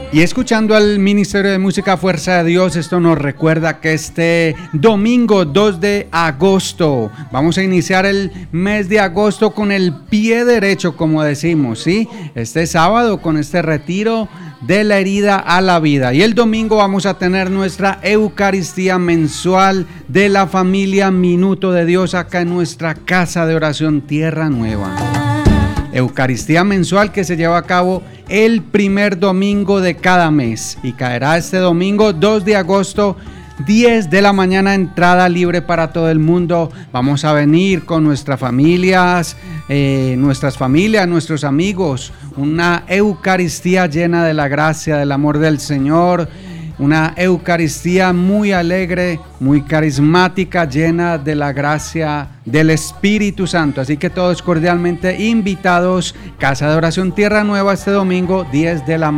Y escuchando al Ministerio de Música Fuerza de Dios, esto nos recuerda que este domingo 2 de agosto vamos a iniciar el mes de agosto con el pie derecho, como decimos, ¿sí? Este sábado con este retiro de la herida a la vida. Y el domingo vamos a tener nuestra Eucaristía mensual de la familia Minuto de Dios acá en nuestra casa de oración Tierra Nueva. Eucaristía mensual que se lleva a cabo el primer domingo de cada mes y caerá este domingo 2 de agosto, 10 de la mañana, entrada libre para todo el mundo. Vamos a venir con nuestras familias, nuestros amigos, una Eucaristía llena de la gracia, del amor del Señor. Una Eucaristía muy alegre, muy carismática, llena de la gracia del Espíritu Santo. Así que todos cordialmente invitados, Casa de Oración Tierra Nueva, este domingo, 10 de la mañana.